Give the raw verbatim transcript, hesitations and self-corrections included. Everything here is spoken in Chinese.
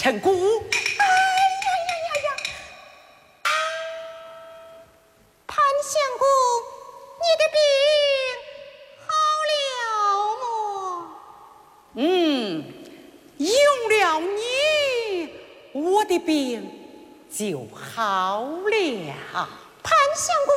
成姑。 哎呀呀呀呀！潘相公，你的病好了么？ 嗯，用了你，我的病就好了。 潘相公。